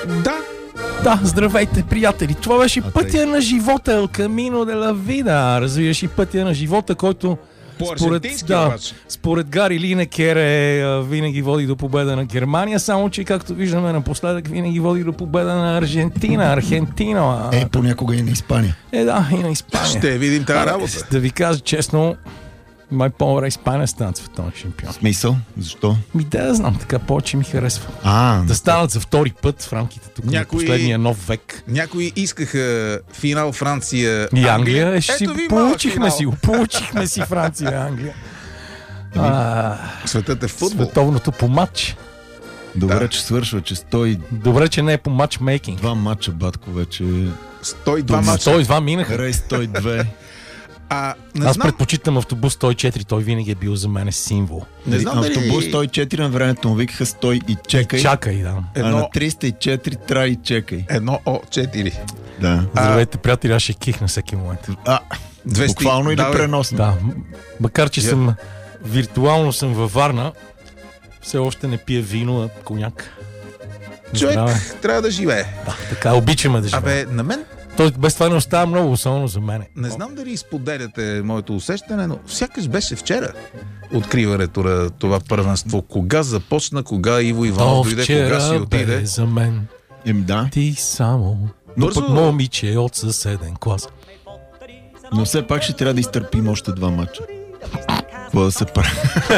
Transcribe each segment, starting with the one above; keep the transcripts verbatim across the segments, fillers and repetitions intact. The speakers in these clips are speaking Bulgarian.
Да. Да, здравейте, приятели. Това беше А, пътя тъй. на живота, El Camino de la Vida. Разбираш и пътя на живота, който според, По-аржентински да, обаче. според Гари Линекер е, а, винаги води до победа на Германия, само че, както виждаме напоследък, винаги води до победа на Аржентина, Аргентина. Е, понякога и на Испания. Е, да, и на Испания. Ще видим тази работа. Да ви кажа честно, май по-добре Испания стана световен шампион. Смисъл? Защо? Ми да, знам, така повече ми харесва. А, Да станат за втори път в рамките тук Някои- на последния нов век. Някои искаха финал Франция И Англия, е, ще си Ето ви малък получихме финал. си, го, получихме си Франция и Англия. А, Светът е футбол. световното по матч. добре, Да. че свършва, че сто и Добре, че не е по матчмейкинг. два матча, батко, вече. сто и два Дома. мача. сто и два минаха. Рейс сто и две. А, не Аз знам, предпочитам автобус сто и четири, той винаги е бил за мен символ. не знам дали... Автобус сто и четири на времето му викаха стой и чекай. Чакай, да. А на Едно, триста и четири трай и чекай. едно О четири. Да. Здравейте, приятели, аз ще кихна всеки момент. А, двеста буквално или да, бе. преносно? Да, м- макар че Я- съм виртуално съм във Варна, все още не пия вино, а коняк. Човек Здраве. трябва да живее. Да, така, обичаме да живеем. Абе, на мен Той без това не остава много, особено за мене. не знам дали споделяте моето усещане, но сякаш беше вчера откриването на това първенство. Кога започна, кога Иво Иванов То дойде, кога си вчера отиде. бе за мен Ем да, ти само, но Бързо- пък момиче от съседен клас. но все пак ще трябва да изтърпим още два матча. Какво да се прави?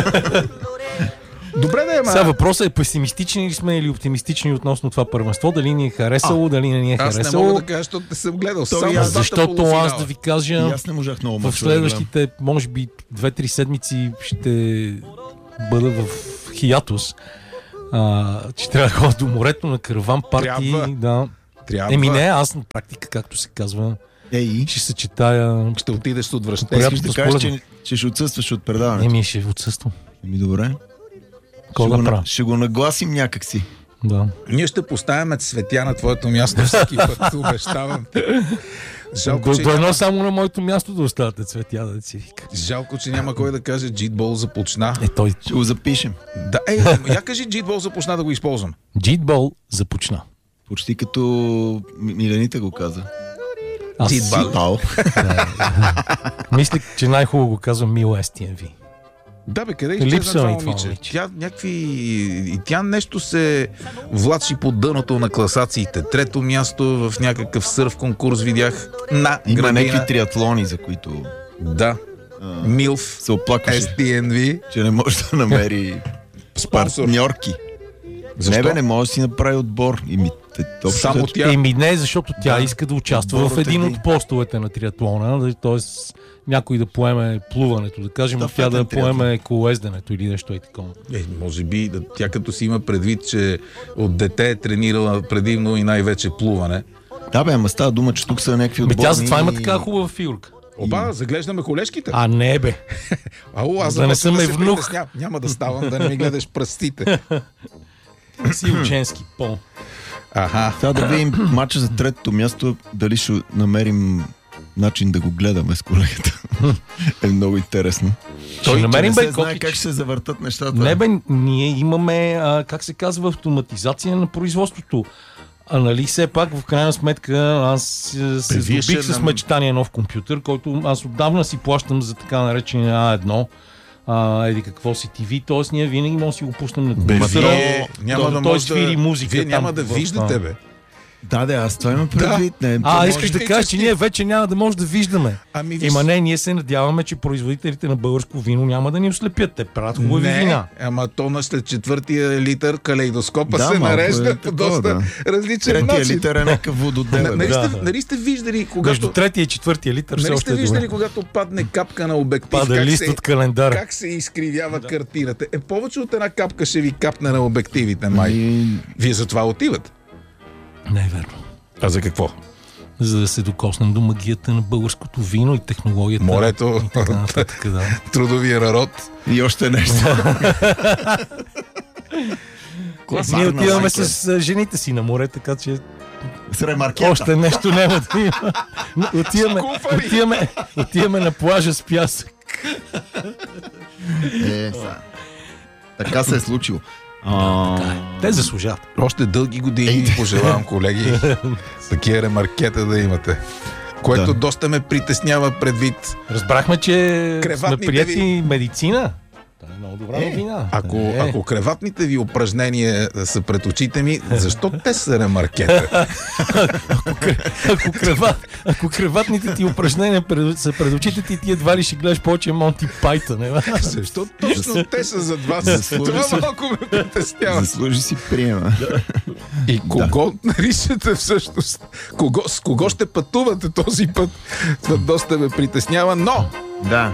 Добре да е, ма. Сега въпросът е песимистични ли сме или оптимистични относно това първенство, дали ни е харесало, дали не ни е Аз не харесало. мога да кажа, защото не съм гледал. То Само и аз, двата Защото полуфинала. аз да ви И кажа, аз не можах много в мачове да гледам. следващите, може би, две-три седмици ще бъда в хиатус. А, че трябва да ходя до морето на караван парти. Трябва. Да. Трябва. Еми не, аз на практика, както се казва, Ей, ще съчетая. Ще отидеш с отвръщение. Приятно искаш да според кажеш, мен. че, че ще отсъстваш от предаването. Еми ще отсъствам. Еми добре. Какво Ще да го, на- правя? ще го нагласим някакси. Да. Ние ще поставяме цветя на твоето място всеки път, обещавам. Жалко, До, че до едно няма, само на моето място да оставате цветя, да си вика. жалко, че няма кой да каже джитбол започна. Е, той Ще го запишем. Да, ей, я кажи джитбол започна да го използвам. джитбол започна. Почти като М- Милените го каза. Аз Джитбол. Пал. мислих, че най-хубаво го казвам Мил Ес Ти Ен Ви. Да, бе, къде Липсва изчезна това ми това момиче? момиче. Тя някакви... И тя нещо се влачи по дъното на класациите. Трето място в някакъв сърф конкурс видях на Има градина. някакви триатлони, за които Да. а, Милф. се оплакваше, Ес Ти Ен Ви. че не може да намери Спонсор. партньорки. Защо? Не бе, не може да си направи отбор. И ми, те, общо Само взето- тя. Еми не, защото тя Да. иска да участва Отборът в един е от постовете на триатлона, т.е. някой да поеме плуването, да кажем, а тя да Щафетен триатлон. поеме колоезденето или нещо и такова. Е, може би да- тя като си има предвид, че от дете е тренирала предимно и най-вече плуване. Да бе, ама става дума, че тук са някакви Ами отборни... тя затова има така хубава фигурка. Оба, заглеждаме колежките. А не бе. Ало, аз да не започвам съм се евнух. притеснявам. Няма да ставам, да не ми гледаш пръстите. Си ученски пол. Аха. Сега да видим матча за третото място, дали ще намерим начин да го гледаме с колегата. Е много интересно. Ще Той, намерим, че не бе, се знае Кокич. как ще се завъртат нещата. Не бе, ние имаме, а, как се казва, автоматизация на производството. А нали все пак, в крайна сметка, аз а, се Бе, вие здобих ще с нам- мечтания нов компютър, който аз отдавна си плащам за така наречения А едно. А, еди какво си Ти Ви, т.е. ние винаги може да си го пуснем на Бе, компютъра. вие няма той- да той може свири да... музика Вие там няма да в- виждате, бе. Да, да, аз това имам предвид. Не, А, може- искаш да и кажеш, че честит. ние вече няма да може да виждаме. Ами, виж... Има не, ние се надяваме, че производителите на българско вино няма да ни ослепят. Те правят хубави Не, вина. ама то на след четвъртия литър калейдоскопа Да, се малко е нарежда по такова, доста да. различен Третия начин. литър е някакъв вододелен. Нали Да, сте, да. нали сте виждали, Между когато... третия и четвъртия литър все Нали още сте е виждали, добре. когато падне капка на обектив, Пада как лист се, от календара. как се изкривява картината? Е, повече от една капка ще ви капне на обективите, май. И... Вие за това отивате. Не е верно. А за какво? За да се докоснем до магията на българското вино и технологията. Морето, И така нататък, да. трудовия народ. и още нещо. Ние отиваме с а, жените си на море, така че С ремаркета. още нещо няма да има. Отиваме, куфари. отиваме, отиваме на плажа с пясък. Е, са. Така се е случило. Да, така е. Те заслужават. Още дълги години ви пожелавам, колеги, такива ремаркета да имате. Което да. доста ме притеснява предвид. Разбрахме, че сме прияти ви... медицина. Това е много добра е, новина. Ако, е. ако креватните ви упражнения са пред очите ми, защо те са ремаркета? ако, ако, креват, ако креватните ти упражнения пред, са пред очите ти, ти едва ли ще гледаш повече Монти Пайтън. Защо точно те са зад вас? Това малко ме притеснява. Заслужи си приема. И кого да. наричате всъщност? Кого, с кого ще пътувате този път? Това доста ме притеснява, но... Да.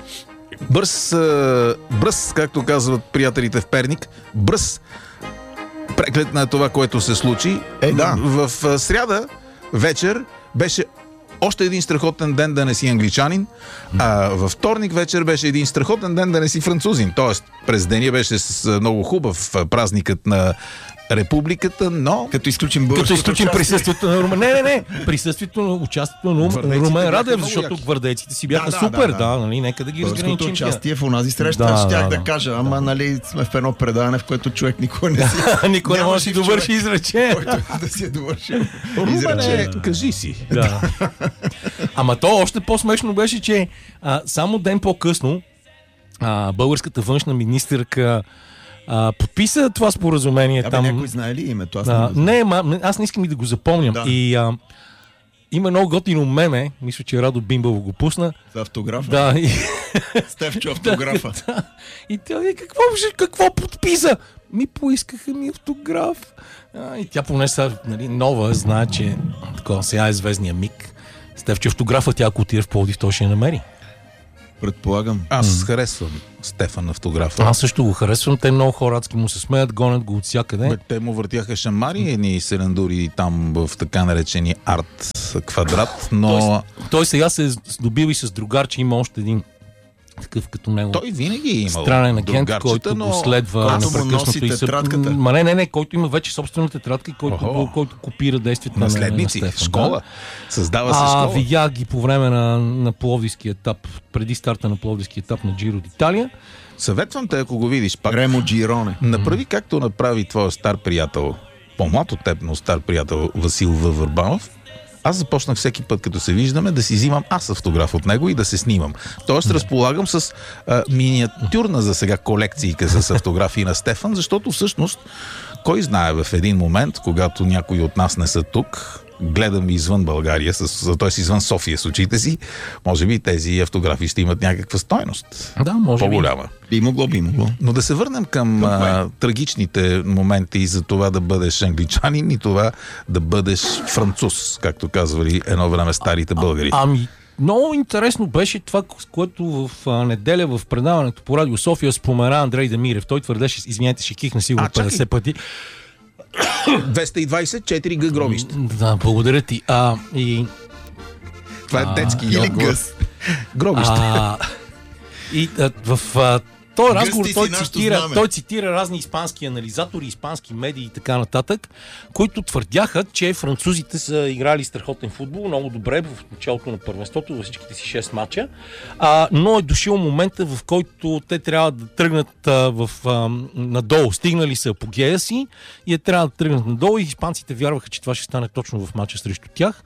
Бърз, бърз, както казват приятелите в Перник, бърз преглед на това, което се случи. Е, да. В сряда вечер беше още един страхотен ден да не си англичанин, а във вторник вечер беше един страхотен ден да не си французин. Тоест, през деня беше с много хубав празникът на Републиката, но... Като изключим българското Като изключим присъствието на Румен... Не, не, не! Присъствието на участието на Румен Радев, защото гвардейците си бяха да, супер, да, да, да, нали, нека да ги разграничим. Българското участие в онази среща, да, щях да, да, да кажа, ама да. нали сме в едно предаване, в което човек никой не си... никой не може да си довърши изречение. Който да си е довършил изречение. Кажи си. Да. Ама то още по-смешно беше, че а, само ден по-късно а, българската външна министърка А, подписа това споразумение. Абе, там. Някой знае ли името? Аз а, не, не, ма, аз не искам и да го запомням. Да. И а, има много готино меме, мисля, че Радо Бимбаво го пусна. За автографа? Да. И... Стефчо автографа. да, да. И тя ви, какво, какво подписа? Ми поискаха ми автограф. А, и тя поне са нали, нова, знае, че такова сега е звездния миг. Стефчо автографа, тя ако отиде в Пловдив, той ще я намери. Предполагам. Аз mm. харесвам Стефан автографа. Аз също го харесвам. Те много хорадски му се смеят, гонят го от всякъде. Бе, те му въртяха шамари, едни селендури там в така наречени арт квадрат, но... Той, той сега се е здобил и с другар, че има още един такъв като него. Той винаги е имал странен агент, който но... го следва непрекъснато и се... тетрадката. Ма не, не, не, който има вече собствена тетрадка, който, който копира действията наследници, на, на Стефан. школа. Да? Създава се а, школа. Видях ги по време на, на Пловдивския етап, преди старта на Пловдивския етап на Джиро d'Italia. Съветвам те, ако го видиш пак. Ремо Джироне. Направи както направи твоя стар приятел, по-млад от теб, но стар приятел Васил В. Върбанов. Аз започнах всеки път, като се виждаме, да си взимам аз автограф от него и да се снимам. Тоест, да. разполагам с а, миниатюрна за сега колекцийка с автографии на Стефан, защото всъщност, кой знае в един момент, когато някои от нас не са тук, гледам извън България, с, т.е. извън София с очите си, може би тези автографи ще имат някаква стойност. Да, може по-голяма. Би могло, би могло. Но да се върнем към а, трагичните моменти за това да бъдеш англичанин и това да бъдеш француз, както казвали едно време старите българи. А, ами, много интересно беше това, което в а, неделя в предаването по Радио София спомена Андрей Демирев. Той твърдеше, извинете, ще кихна сигурно петдесет пъти. двеста и двадесет и четири га гробища. Да, благодаря ти. А, и... Това е детски или гъс. Гробища. А, и а, в а, този разговор той цитира, той цитира разни испански анализатори, испански медии и така нататък, които твърдяха, че французите са играли страхотен футбол, много добре в началото на първенството, във всичките си шест мача, а, но е дошъл момента, в който те трябва да тръгнат а, в, а, надолу. Стигнали са апогея си и е трябва да тръгнат надолу и испанците вярваха, че това ще стане точно в мача срещу тях.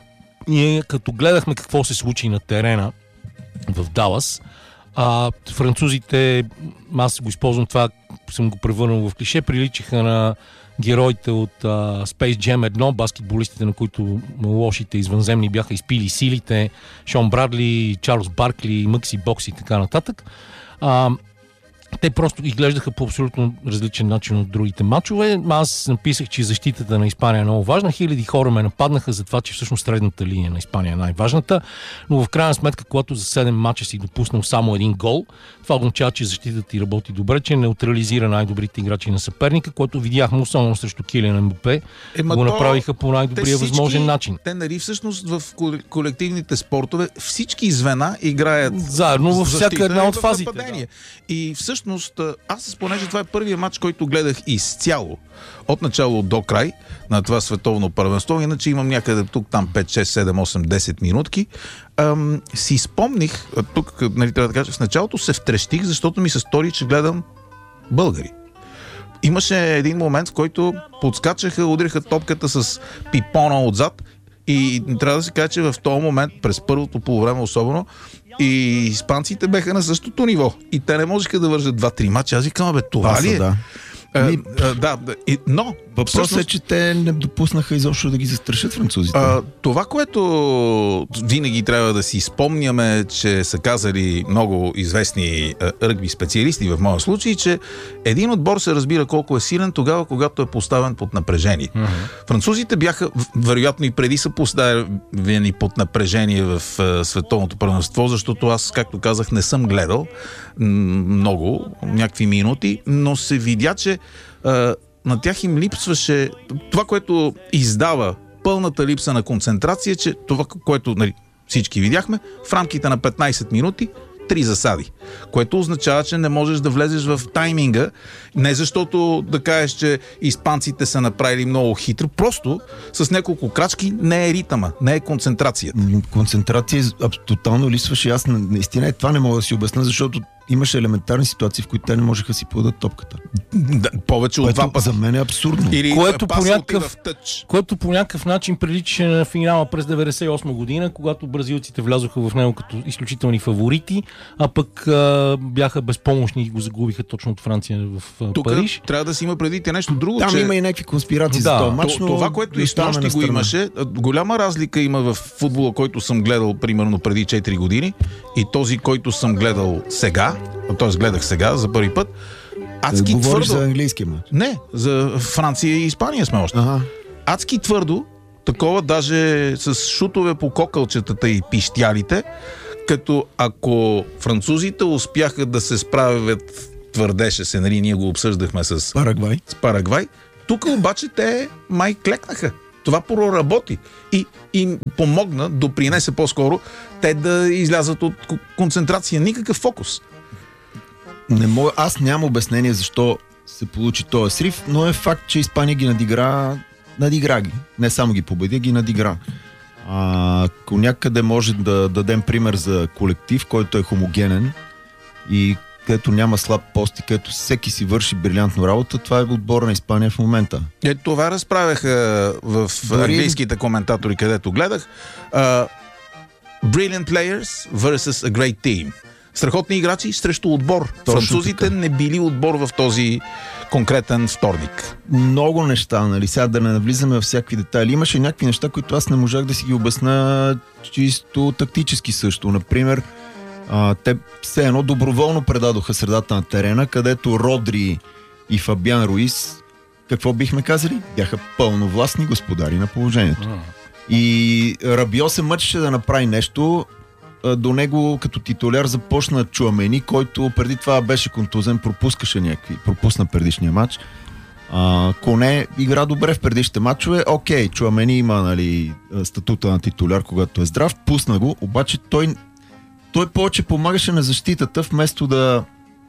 Ние като гледахме какво се случи на терена в Далас, а, французите, аз го използвам това, съм го превърнал в клише, приличаха на героите от а, Space Jam едно, баскетболистите, на които лошите извънземни бяха изпили силите, Шон Брадли, Чарлз Баркли, Мъкси Бокс и така нататък. А, те просто изглеждаха по абсолютно различен начин от другите мачове. Аз написах, че защитата на Испания е много важна. Хиляди хора ме нападнаха за това, че всъщност средната линия на Испания е най-важната. Но в крайна сметка, когато за седем мача си допуснал само един гол, това означава, че защитата ти работи добре, че неутрализира най-добрите играчи на съперника, което видяхме особено срещу Килиан Мбапе. Ема го направиха по най-добрия всички, възможен начин. Те, нали, всъщност в колективните спортове всички звена играят заедно във всяка една от фазите. Да. И всъщност аз, понеже това е първия матч, който гледах изцяло, от начало до край на това световно първенство, иначе имам някъде тук, там пет, шест, седем, осем, десет минутки, ам, си спомних, тук, нали, трябва да кажа, в началото се втрещих, защото ми се стори, че гледам българи. имаше един момент, в който подскачаха, удряха топката с пипона отзад и трябва да се каже, че в този момент, през първото полувреме особено, и испанците беха на същото ниво. И те не можеха да вържат два-три мача. Аз викам, бе, това Паса, ли е? Да. А, а, да, да и, но въпросът всъщност, е, че те не допуснаха изобщо да ги застрашат французите. А, това, което винаги трябва да си спомняме, че са казали много известни а, ръгби специалисти в моя случай, че един отбор се разбира колко е силен тогава, когато е поставен под напрежение. Mm-hmm. Французите бяха, вероятно и преди са поставени под напрежение в а, световното първенство, защото аз, както казах, не съм гледал м- много, някакви минути, но се видя, че а, на тях им липсваше това, което издава пълната липса на концентрация, че това, което, нали, всички видяхме, в рамките на петнайсет минути три засади, което означава, че не можеш да влезеш в тайминга, не защото да кажеш, че испанците са направили много хитро, просто с няколко крачки не е ритъма, не е концентрацията. Концентрация тотално липсваше. Аз наистина е това не мога да си обясня, защото имаше елементарни ситуации, в които те не можеха си подадат топката. Да, повече от два пъти. За мен е абсурдно. Или което по, някакъв, тъч. което по някакъв начин приличаше на финала през деветдесет и осма година, когато бразилците влязоха в него като изключителни фаворити, а пък а, бяха безпомощни и го загубиха точно от Франция в а, Тук Париж. Трябва да си има предвид нещо друго. Там че... има и някакви конспирации да, за този мач, но това, което и снощи го имаше, голяма разлика има в футбола, който съм гледал примерно преди четири години и този, който съм гледал сега, т.е. гледах сега за първи път. Адски Говориш твърдо. за английския мач? Не, за Франция и Испания сме още. Ага. Адски твърдо, такова даже с шутове по кокълчетата и пищялите, като ако французите успяха да се справят, твърдеше се, нали, ние го обсъждахме с Парагвай. с Парагвай, тук обаче те май клекнаха. Това проработи и им помогна, допринесе по-скоро те да излязат от концентрация. Никакъв фокус. Не мога, аз нямам обяснение защо се получи този срив, но е факт, че Испания ги надигра, надигра ги. Не само ги победи, ги надигра. А, ако някъде може да дадем пример за колектив, който е хомогенен и където няма слаб пост и където всеки си върши брилянтно работа, това е отбора на Испания в момента. Е, това разправяха в Дори... английските коментатори, където гледах. Uh, brilliant players versus a great team. Страхотни играчи срещу отбор. Точно Французите така. Не били отбор в този конкретен вторник. Много неща, нали? Сега да не навлизаме във всякакви детайли. Имаше някакви неща, които аз не можах да си ги обясна чисто тактически също. Например, а, те все едно доброволно предадоха средата на терена, където Родри и Фабиан Руис, какво бихме казали? Бяха пълновластни господари на положението. Mm. И Рабио се мъчеше да направи нещо. До него като титуляр започна Чуамени, който преди това беше контузен, пропускаше някакви, пропусна предишния матч. А, Коне игра добре в предишните матчове. Окей, Чуамени има, нали, статута на титуляр, когато е здрав, пусна го, обаче той, той повече помагаше на защитата, вместо да,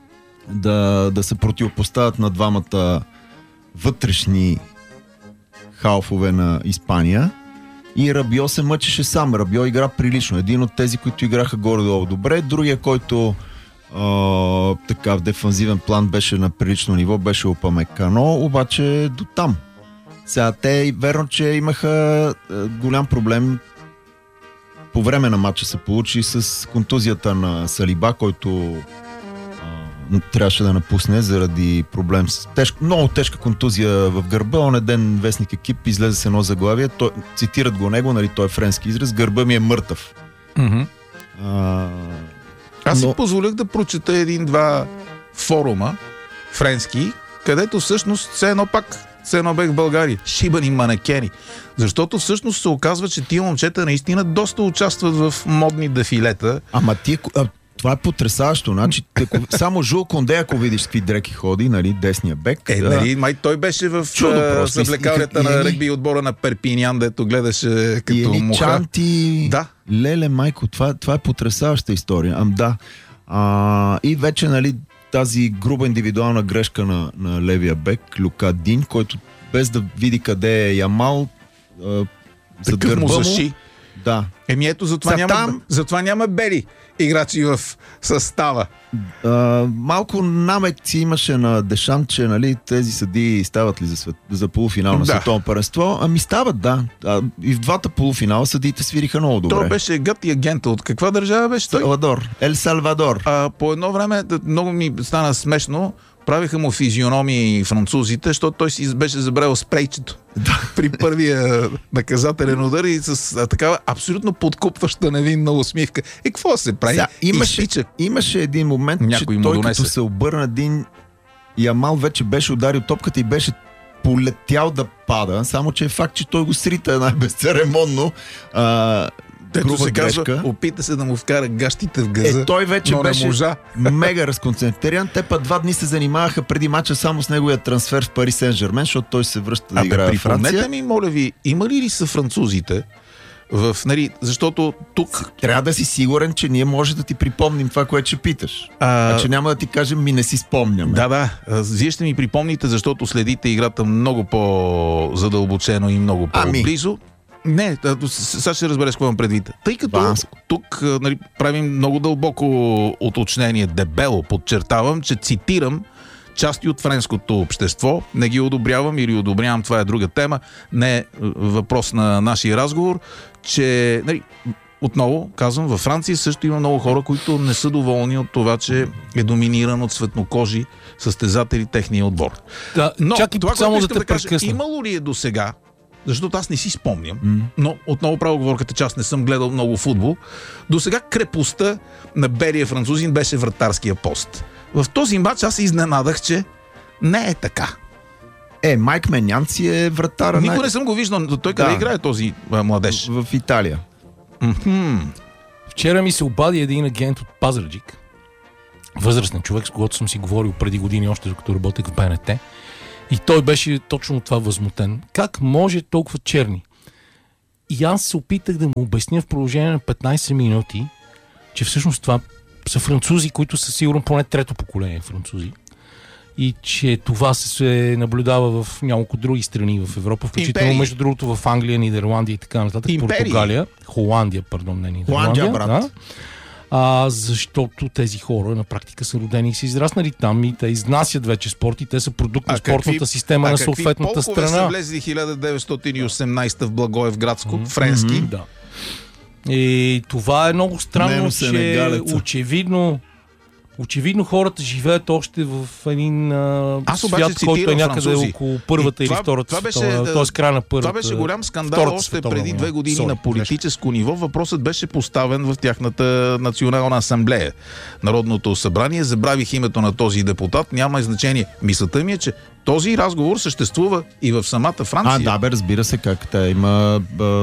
да, да се противопоставят на двамата вътрешни халфове на Испания. И Рабио се мъчеше сам. Рабио игра прилично. Един от тези, които играха горе-долу добре. Другия, който а, така в дефанзивен план беше на прилично ниво, беше Упамекано, обаче до там. Сега те, верно, че имаха а, голям проблем. По време на матча се получи с контузията на Салиба, който а, трябваше да напусне заради проблем с тежка, много тежка контузия в гърба. Оне ден вестник Екип излезе с едно заглавие. Той, цитират го него, нали, той е френски израз. Гърба ми е мъртъв. Mm-hmm. А, Аз но... си позволих да прочета един-два форума френски, където всъщност все едно пак все едно бех в България. Шибани манекени. Защото всъщност се оказва, че тия момчета наистина доста участват в модни дефилета. Ама ти... А... Това е потресаващо. Значи, само Жул Конде, ако видиш какви дреки ходи, нали, десния бек. Е, да. нали, май той беше в съвлекалията на ръгби отбора на Перпинян, дето гледаше като и муха. Чанти... Да. Леле, майко, това, това е потресаваща история. Ам да. А, и вече, нали, тази груба индивидуална грешка на, на левия бек, Люка Дин, който без да види къде е Ямал, а, зад гърба му, Да. Еми ето, затова, няма, там... затова няма бели играчи в състава. А, малко намеци имаше на Дешан, че нали, тези съдии стават ли за, свет... за полуфинал на да. Световно първенство? Ами стават, да. А, и в двата полуфинала съдиите свириха много добре. Той беше гът и агента. От каква държава беше той? Салвадор. Ел Салвадор. А, по едно време много ми стана смешно. Правиха му физиономии французите, защото той си беше забравил спрейчето при първия наказателен удар и с а, такава абсолютно подкупваща невинна усмивка. И какво се прави? Сега, имаше, имаше един момент, някой че той донесе. Като се обърна един Ямал вече беше ударил топката и беше полетял да пада, само че е факт, че той го срита най-безцеремонно. А, Тето се казва, опита се да му вкара гащите в газа, е, той вече но беше не можа. Мега разконцентриран. Те па два дни се занимаваха преди мача само с неговия трансфер в Пари Сен-Жермен, защото той се връща да а, играе в Франция. Припомнете ми, моля ви, има ли ли са французите в, нали, защото тук... Трябва да си сигурен, че ние може да ти припомним това, което ще питаш. А, а че няма да ти кажем, ми не си спомняме. Да, да. Вие ще ми припомните, защото следите играта много по-задълбочено и много по-близо. Ами. Не, сега ще разбереш какво имам предвид. Тъй като Банско. Тук нали, правим много дълбоко уточнение, дебело подчертавам, че цитирам части от френското общество, не ги одобрявам или одобрявам, това е друга тема, не е въпрос на нашия разговор, че нали, отново казвам, във Франция също има много хора, които не са доволни от това, че е доминиран от светнокожи състезатели техния отбор. Да, но чакай, това, само което да те да кажа, прекъсна. Имало ли е до сега, защото аз не си спомням, mm. но отново правя оговорката, че аз не съм гледал много футбол, до сега крепостта на белия французин беше вратарския пост. В този матч аз се изненадах, че не е така. Е, Майк Менян си е вратара. Никой най... не съм го виждал, но той къде да. играе този а, младеж? В, в Италия. Mm-hmm. Вчера ми се обади един агент от Пазарджик, възрастен човек, с когото съм си говорил преди години, още докато работех в БНТ. И той беше точно това възмутен. Как може толкова черни? И аз се опитах да му обясня в продължение на петнайсет минути, че всъщност това са французи, които са сигурно поне трето поколение французи. И че това се наблюдава в няколко други страни в Европа, включително Империи. Между другото в Англия, Нидерландия и така нататък. Империи. Португалия, Холандия, пардон, не Нидерландия. Холандия, брат. Да. А, защото тези хора на практика са родени и са израснали там и те изнасят вече спорт и те са продукт на спортната какви, система на съответната страна. А са влезли хиляда деветстотин и осемнайсета в Благоевградско, mm-hmm. френски. Mm-hmm, да. И това е много странно, че очевидно Очевидно хората живеят още в един а, свят, който е някъде французи. Около първата това, или втората, т.е. края на първата. Това беше голям скандал още преди две години Sorry, на политическо нещо. ниво. Въпросът беше поставен в тяхната национална асамблея. Народното събрание. Забравих името на този депутат. Няма значение. Мисълта ми е, че този разговор съществува и в самата Франция. А, да, бе, разбира се как. Та има а,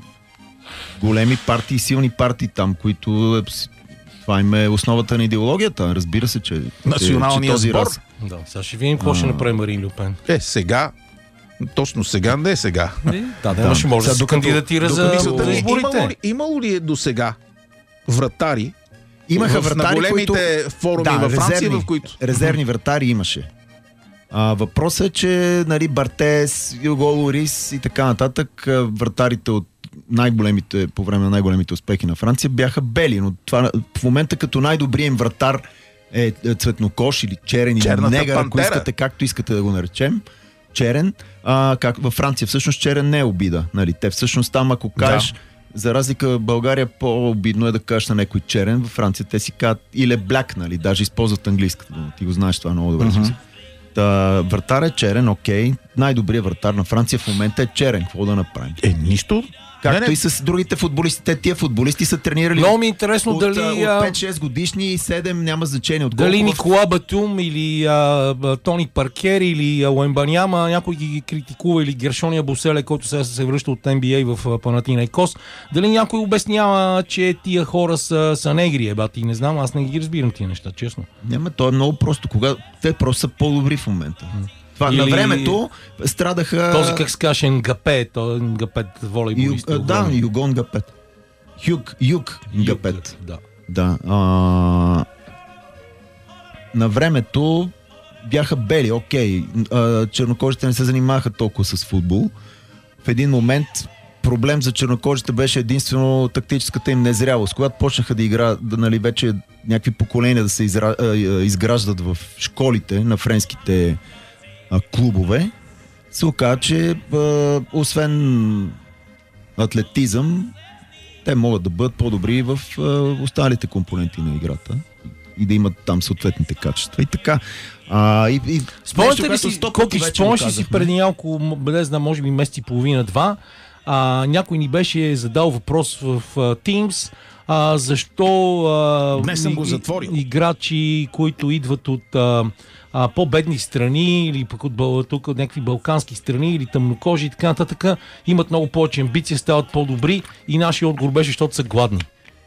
големи партии, силни партии там, които... Това им е основата на идеологията. Разбира се, че... Националният сбор. Раз... Да, сега ще видим какво а... ще направи Марин Ле Пен. Е, сега... Точно сега, не е сега. Не, да, да, да, ще може да се кандидатира за изборите. Имало ли, имало ли е до сега вратари? Имаха в, вратари, на големите които... форуми да, във Франция, резервни, в които... Резервни вратари имаше. А, въпросът е, че нали, Бартес, Юго Лорис и така нататък, вратарите от най-големите, по време на най-големите успехи на Франция бяха бели, но това в момента като най-добрият им вратар е цветнокош или черен или негър, ако искате, както искате да го наречем, черен, а, как във Франция всъщност черен не е обида, нали? Те всъщност там, ако кажеш, да. За разлика в България по-обидно е да кажеш на някой черен, във Франция те си казват или бляк, нали? Даже използват английската дума, ти го знаеш това много добре. Uh-huh. Та, вратар е черен, окей, най-добрият вратар на Франция в момента е черен, какво да направим? Е, нищо. Както не, не. и с другите футболисти. Те тия футболисти са тренирали много ми е интересно от, дали, от пет-шест годишни и седем, няма значение. От дали Никола Батум или а, Тони Паркер или Уембаняма, някой ги критикува, или Гершония Боселе, който сега се връща от Ен Би Ей в Панатинайкос. Дали някой обяснява, че тия хора са, са негри, ебати? Не знам, аз не ги разбирам тия неща, честно. Няма, то е много просто. Кога... Те просто са по-добри в момента. Това, или... На времето страдаха... Този как се каже Нгапе, той Нгапет волейболист. Ю... Да, Юго Нгапет. Юг, Юг Нгапет. Да. Да. А... На времето бяха бели, окей. А, чернокожите не се занимаваха толкова с футбол. В един момент проблем за чернокожите беше единствено тактическата им незрялост. Когато почнаха да играят, да, нали, вече някакви поколения да се изра... изграждат в школите на френските а, клубове, се оказа, че а, освен атлетизъм, те могат да бъдат по-добри в а, останалите компоненти на играта и да имат там съответните качества. И така. А, и, и спомняте ли си, Коки, спомняш ли си преди няколко, не може би месец и половина-два, а, някой ни беше задал въпрос в uh, Teams, а, защо а, днес съм го затворил. Играчи, които идват от а, а, по-бедни страни или пък от, тук, от някакви балкански страни или тъмнокожи и така нататък, имат много повече амбиция, стават по-добри и нашия отговор беше, защото са гладни.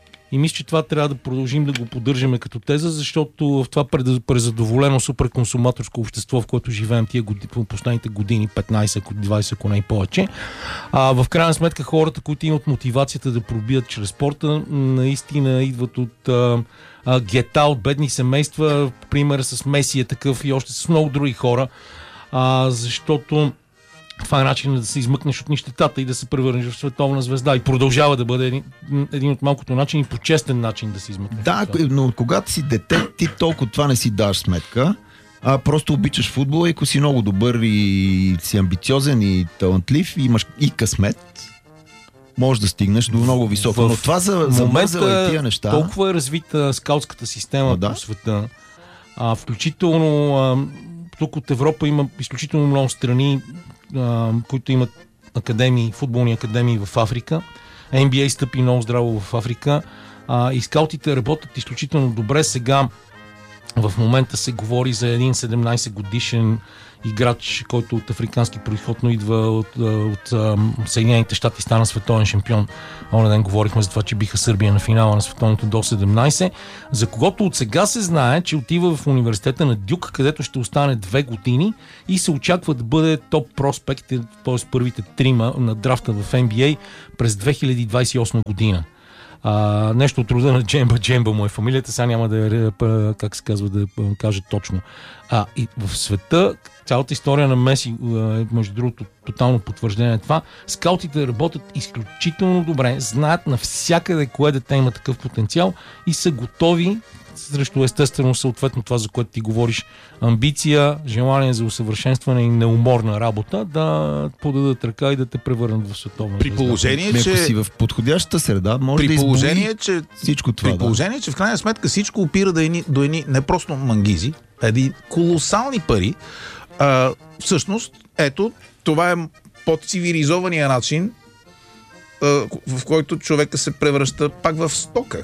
И мисля, че това трябва да продължим да го поддържаме като теза, защото в това презадоволено суперконсуматорско общество, в което живеем тия години, последните години, петнайсет, двайсет, ако не и повече, а, в крайна сметка хората, които имат мотивацията да пробият чрез спорта, наистина идват от а, а, гета, от бедни семейства. Пример с Меси е такъв и още с много други хора, а, защото това е начин да се измъкнеш от нищетата и да се превърнеш в световна звезда. И продължава да бъде един, един от малкото начини, по честен начин да се измъкнеш. Да, но когато си дете, ти толкова това не си даваш сметка, а просто обичаш футбола и ако си много добър и си амбициозен и талантлив, и имаш и късмет, можеш да стигнеш до много високо. Но това за, за момента и тия неща... толкова е развита скаутската система да? по света. А, включително а, тук от Европа има изключително много страни, Uh, които имат академии, футболни академии в Африка. Ен Би Ей стъпи много здраво в Африка. Uh, и скаутите работят изключително добре. Сега в момента се говори за един седемнайсет годишен играч, който от африкански произход, но идва от, от, от Съединените щати, стана световен шампион. Онен ден говорихме за това, че биха Сърбия на финала на световното до седемнайсет, за когото от сега се знае, че отива в университета на Дюк, където ще остане две години и се очаква да бъде топ проспект, т.е. първите трима на драфта в Ен Би Ей през две хиляди двайсет и осма година. А, нещо от рода на Джемба Джемба му е фамилията, сега няма да е, как се казва, да кажа точно. А, и в света цялата история на Меси е, между другото, тотално потвърждение на това. Скаутите работят изключително добре, знаят навсякъде кое дете има такъв потенциал и са готови срещу естествено съответно това, за което ти говориш, амбиция, желание за усъвършенстване и неуморна работа, да подадат ръка и да те превърнат в световна при положение, звезда. че си в подходящата среда, може при да положение, че всичко това. При положение, да. че в крайна сметка всичко опира до едни, до едни не просто мангизи, а едни колосални пари. А, всъщност, ето, това е по-цивилизования начин, а, в който човека се превръща пак в стока.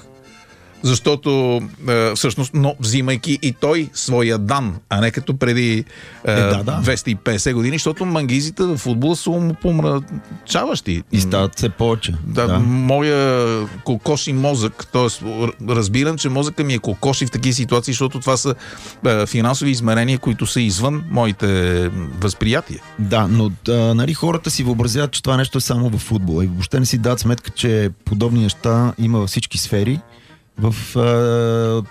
Защото е, всъщност, но взимайки и той своя дан, а не като преди е, е, да, да. двеста и петдесет години, защото мангизите в футбола са умопомрачаващи. И стават все повече. Да, да. Моя кокоши мозък, т.е. разбирам, че мозъка ми е кокоши в такива ситуации, защото това са е, финансови измерения, които са извън моите възприятия. Да, но да, нали, хората си въобразяват, че това нещо е само в футбола и въобще не си дадат сметка, че подобни неща има във всички сфери. В а,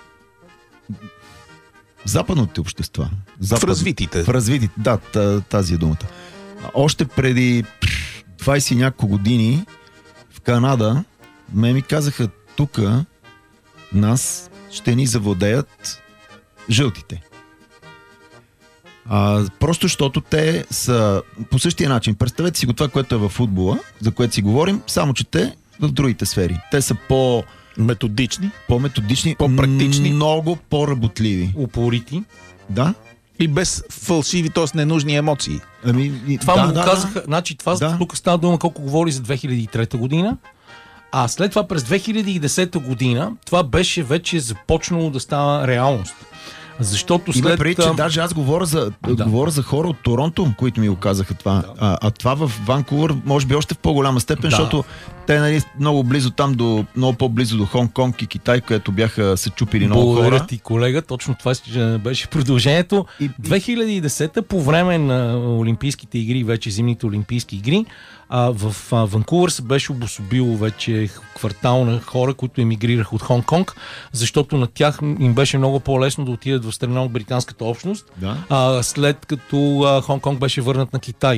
западните общества. Запад, в развитите. В развитите, да, тази е думата. Още преди двайсет и няколко години в Канада ме ми казаха, тук нас ще ни завладеят жълтите. А, просто защото те са по същия начин. Представете си го това, което е във футбола, за което си говорим, само че те в другите сфери. Те са по- методични, по-методични, по-практични, много по-работливи. Упорити. Да. И без фалшиви, т.е. ненужни емоции. Ами, и, това да, му да, казаха, да. значи това Да. тук става дума колко говори за две хиляди и трета година, а след това през две хиляди и десета година това беше вече започнало да става реалност. Защото след... Има преди, че даже аз говоря за, да. говоря за хора от Торонто, които ми го казаха това. Да. А, а това в Ванкувър може би още в по-голяма степен, Да. защото те нали, много близо там, до, много по-близо до Хонг-Конг и Китай, където бяха се чупили много Благодаря хора. ти, колега. Точно това беше продължението. И- две хиляди и десета по време на Олимпийските игри, вече зимните Олимпийски игри, а, в а, Ванкувър се беше обособило вече квартал на хора, които емигрираха от Хонг-Конг, защото на тях им беше много по-лесно да отидат в страна от британската общност, Да. а, след като а, Хонг-Конг беше върнат на Китай.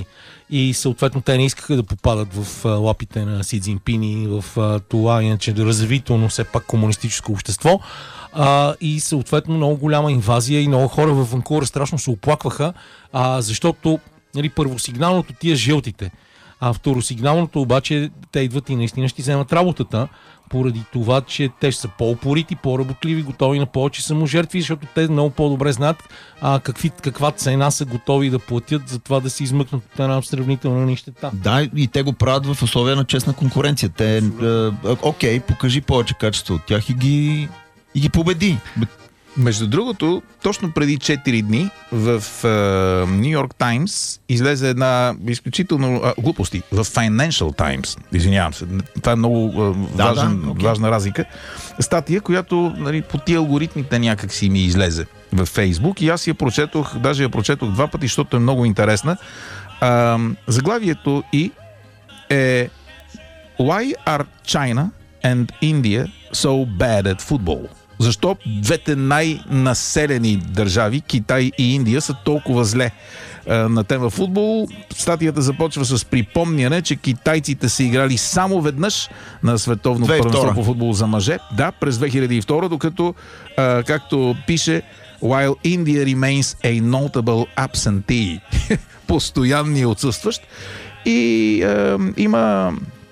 и съответно те не искаха да попадат в а, лапите на Си Цзинпин и в а, това иначе да развито, все пак комунистическо общество. А, и съответно много голяма инвазия и много хора в Ванкувър страшно се оплакваха, а, защото нали, първосигналното тия жълтите, а второсигналното обаче те идват и наистина ще вземат работата, поради това, че те ще са по-упорити, по-работливи, готови на повече саможертви, защото те много по-добре знаят а, какви, каква цена са готови да платят за това да се измъкнат от една сравнителна нищета. Да, и те го правят в условия на честна конкуренция. Те, а, окей, покажи повече качество от тях и ги, и ги победи. Между другото, точно преди четири дни в Ню Йорк Таймс излезе една изключително а, глупости. В Financial Times, извинявам се, това е много а, важен, да, да, okay. важна разлика. Статия, която нали, по тия алгоритмите някак си ми излезе в Фейсбук и аз я прочетох, даже я прочетох два пъти, защото е много интересна. А, заглавието и е Why are China and India so bad at football? Защо двете най-населени държави, Китай и Индия, са толкова зле е, на тема футбол? Статията започва с припомняне, че китайците са играли само веднъж на световно първенство по футбол за мъже. Да, през две хиляди и втора, докато, е, както пише, while India remains a notable absentee, постоянни отсъстващ. И е, има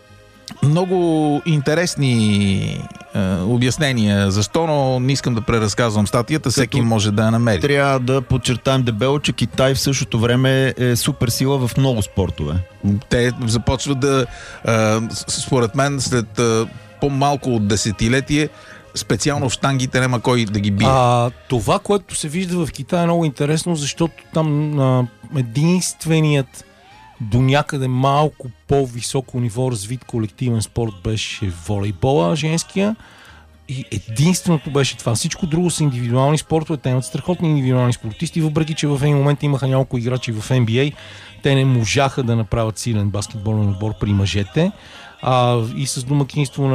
много интересни е, обяснения защо, но не искам да преразказвам статията, всеки може да я намери. Трябва да подчертаем дебело, че Китай в същото време е суперсила в много спортове. Те започват да, е, според мен, след е, по-малко от десетилетие, специално в щангите няма кой да ги бие. А, това, което се вижда в Китай е много интересно, защото там а, единственият до някъде малко по-високо ниво развит колективен спорт беше волейбола, женския. И единственото беше това. Всичко друго са индивидуални спортове. Те имат страхотни индивидуални спортисти, въпреки че в един момент имаха няколко играчи в Н Б А. Те не можаха да направят силен баскетболен отбор при мъжете. А, и с домакинство на